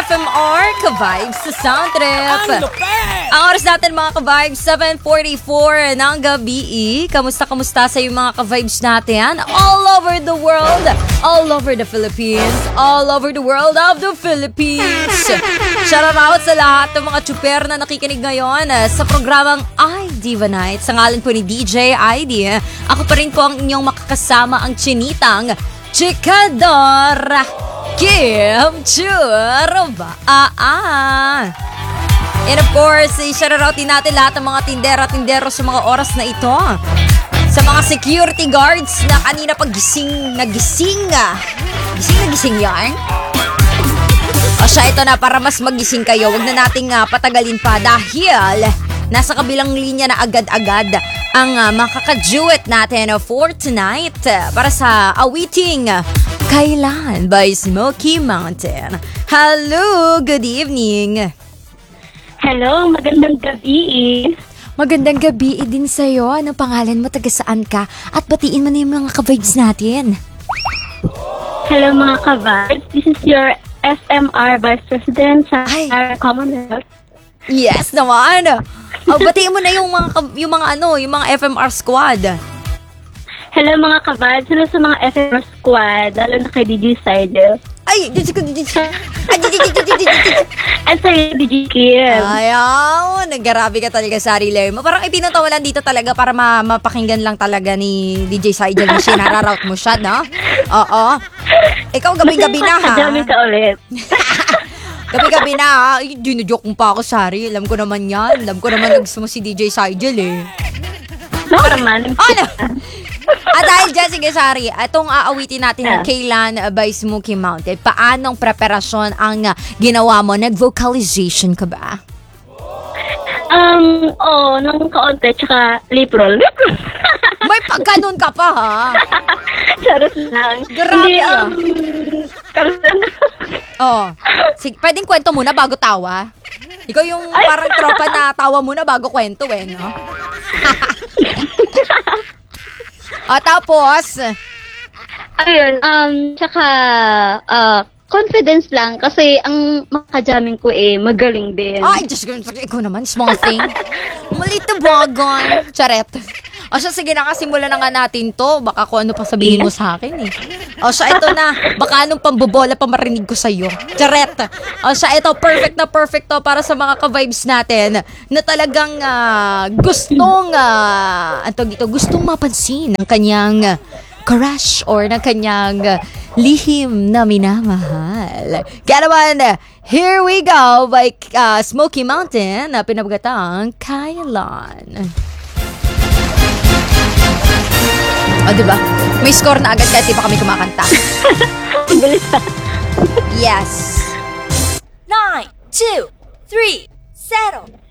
FMR, ka-vibes sa Sound Trip. Ang lupet! Ang oras natin mga ka-vibes, 7:44 ng gabi. Kamusta sa yung mga ka-vibes natin? All over the world, all over the Philippines, all over the world of the Philippines. Shout out sa lahat ng mga tsuper na nakikinig ngayon sa programang iDiva Night. Sa ngalan po ni DJ ID, ako pa rin po ang inyong makakasama, ang chinitang Chikador Kim Churba. And of course, i-shoutout din natin lahat ng mga tindera-tindero sa mga oras na ito. Sa mga security guards na kanina nagising yan. O siya, ito na, para mas magising kayo, wag na nating patagalin pa dahil nasa kabilang linya na agad-agad ang makaka-duet natin for tonight para sa awiting Kailan by Smoky Mountain. Hello, good evening. Hello, magandang gabi. Magandang gabi din sa'yo. Anong pangalan mo, taga saan ka? At batiin mo na yung mga ka-vibes natin. Hello mga ka-vibes. This is your SMR Vice President sa Commonwealth. Yes naman. Batiin mo na yung mga FMR squad. Hello mga ka-vibes. Hello sa mga FMR squad. Lalo na kay DJ Seidel. Ay, At sa DJ Kim. Ayaw, nagarabi ka talaga sa sarili mo. Parang ipinatawalan dito talaga para mapakinggan lang talaga ni DJ Seidel na sinararoute mo siya, no? Oo. Ikaw gabi-gabi na, ha? Madami ka ulit. Gabi-gabi na, ha? Ay, dinujoke mo pa ako, Sari. Alam ko naman yan. Alam ko naman nagsumo si DJ Seidel, eh. No, naman. Ano? Dahil dyan, sige, Sari, itong aawitin natin ng Kailan by Smoky Mountain. Paanong preparasyon ang ginawa mo? Nag-vocalization ka ba? Nung kaunti, tsaka lip roll. May pagkanon ka pa, ha? Charot lang. Grabe, Hindi, sige, pwedeng kwento muna bago tawa? Ikaw yung parang tropa na tawa muna bago kwento, eh, no? Tapos? Ayun, tsaka, confidence lang kasi ang makajamming ko magaling din. Ay, Diyos ko, ikaw naman, small thing. Maliit na bagay. Charet. O siya, sige na, simulan na nga natin to. Baka kung ano pa sabihin mo sa akin, eh. O siya, ito na. Baka anong pambobola pa marinig ko sa'yo. Charet. O siya, ito, perfect to para sa mga ka-vibes natin na talagang gustong mapansin ng kanyang crush or ng kanyang lihim na minamahal. Kaya naman, here we go by Smoky Mountain na pinabagatang Kailan. O, diba? May score na agad kahit di pa kami kumakanta. Yes. 9, 2, 3, 0.